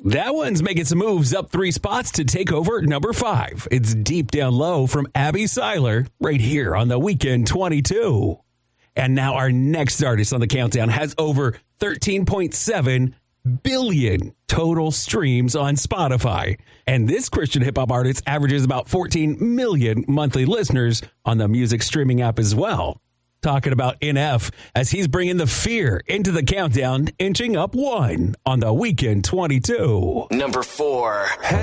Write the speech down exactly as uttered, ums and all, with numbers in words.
That one's making some moves up three spots to take over number five. It's Deep Down Low from Abby Seiler right here on the Weekend twenty-two. And now our next artist on the countdown has over thirteen point seven billion total streams on Spotify. And this Christian hip-hop artist averages about fourteen million monthly listeners on the music streaming app as well. Talking about N F as he's bringing the fear into the countdown, inching up one on the Weekend twenty-two. Number four. Hey.